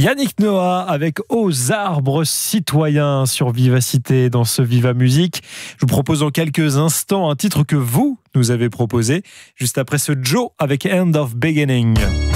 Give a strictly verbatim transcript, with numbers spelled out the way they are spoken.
Yannick Noah avec Aux arbres citoyens sur Vivacité dans ce Viva Musique. Je vous propose en quelques instants un titre que vous nous avez proposé, juste après ce Joe avec End of Beginning.